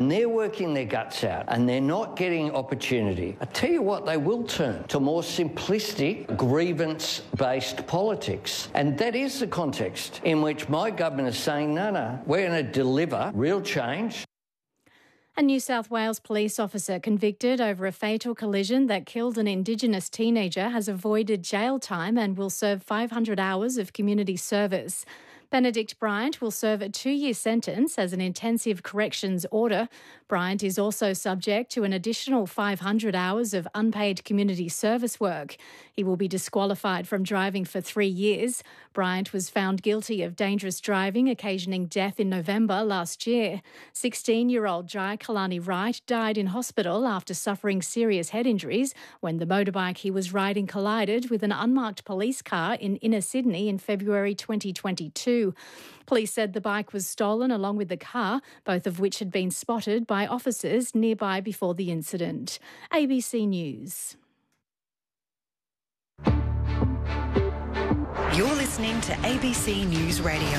they're working their guts out and they're not getting opportunity, I tell you what, they will turn to more simplistic, grievance-based politics. And that is the context in which my government is saying, no, we're going to deliver real change. A New South Wales police officer convicted over a fatal collision that killed an Indigenous teenager has avoided jail time and will serve 500 hours of community service. Benedict Bryant will serve a 2-year sentence as an intensive corrections order. Bryant is also subject to an additional 500 hours of unpaid community service work. He will be disqualified from driving for 3 years. Bryant was found guilty of dangerous driving, occasioning death in November last year. 16-year-old Jai Kalani Wright died in hospital after suffering serious head injuries when the motorbike he was riding collided with an unmarked police car in inner Sydney in February 2022. Police said the bike was stolen along with the car, both of which had been spotted by officers nearby before the incident. ABC News. You're listening to ABC News Radio.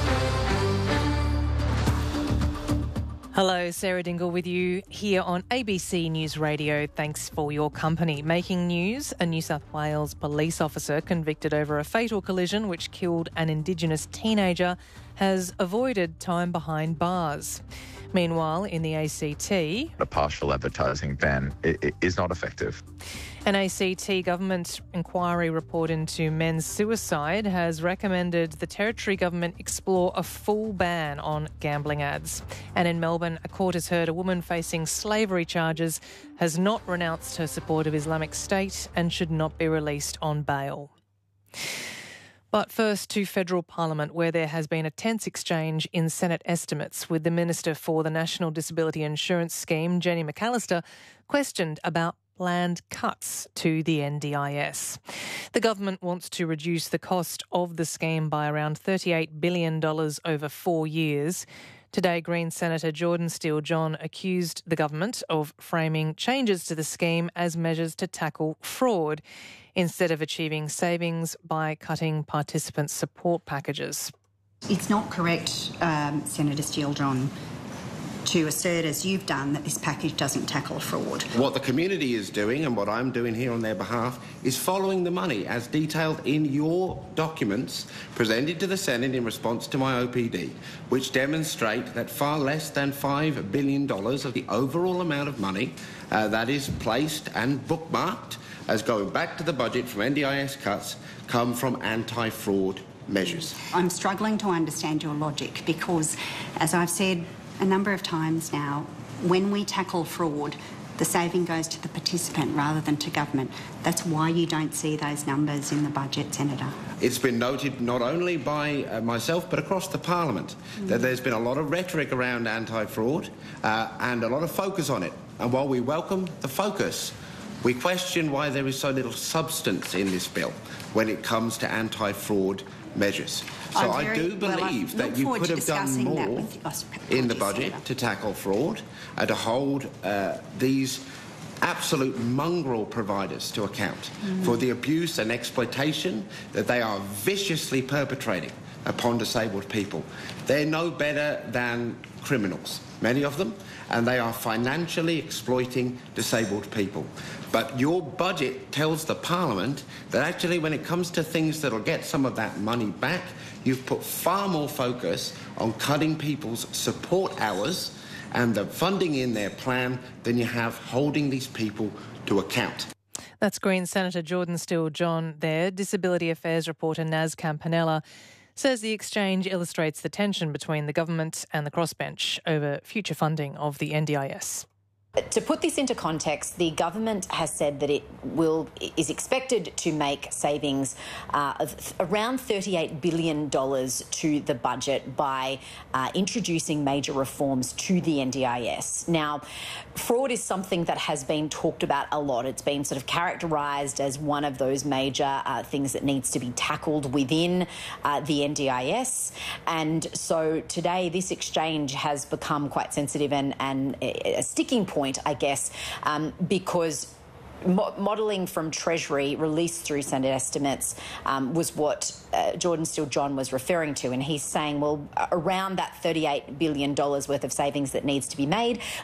Hello, Sarah Dingle with you here on ABC News Radio. Thanks for your company. Making news, a New South Wales police officer convicted over a fatal collision which killed an Indigenous teenager has avoided time behind bars. Meanwhile, in the ACT, a partial advertising ban is not effective. An ACT government inquiry report into men's suicide has recommended the Territory government explore a full ban on gambling ads. And in Melbourne, a court has heard a woman facing slavery charges has not renounced her support of Islamic State and should not be released on bail. But first to federal parliament, where there has been a tense exchange in Senate estimates with the Minister for the National Disability Insurance Scheme, Jenny McAllister, questioned about planned cuts to the NDIS. The government wants to reduce the cost of the scheme by around $38 billion over 4 years. Today, Green Senator Jordan Steele-John accused the government of framing changes to the scheme as measures to tackle fraud instead of achieving savings by cutting participant support packages. It's not correct, Senator Steele-John, to assert, as you've done, that this package doesn't tackle fraud. What the community is doing and what I'm doing here on their behalf is following the money as detailed in your documents presented to the Senate in response to my OPD, which demonstrate that far less than $5 billion of the overall amount of money that is placed and bookmarked as going back to the budget from NDIS cuts come from anti-fraud measures. I'm struggling to understand your logic because, as I've said a number of times now, when we tackle fraud, the saving goes to the participant rather than to government. That's why you don't see those numbers in the budget, Senator. It's been noted not only by myself but across the Parliament that there's been a lot of rhetoric around anti-fraud and a lot of focus on it. And while we welcome the focus, we question why there is so little substance in this bill when it comes to anti-fraud measures. So I do believe that you could have done more in the budget to tackle fraud and to hold these absolute mongrel providers to account for the abuse and exploitation that they are viciously perpetrating upon disabled people. They're no better than criminals, many of them, and they are financially exploiting disabled people. But your budget tells the Parliament that actually when it comes to things that'll get some of that money back, you've put far more focus on cutting people's support hours and the funding in their plan than you have holding these people to account. That's Green Senator Jordan Steele-John there. Disability Affairs reporter Naz Campanella says the exchange illustrates the tension between the government and the crossbench over future funding of the NDIS. To put this into context, the government has said that it is expected to make savings of around $38 billion to the budget by introducing major reforms to the NDIS. Now, fraud is something that has been talked about a lot. It's been sort of characterised as one of those major things that needs to be tackled within the NDIS. And so today, this exchange has become quite sensitive and a sticking point, I guess, because modelling from Treasury released through Senate estimates was what Jordan Steele-John was referring to. And he's saying, well, around that $38 billion worth of savings that needs to be made,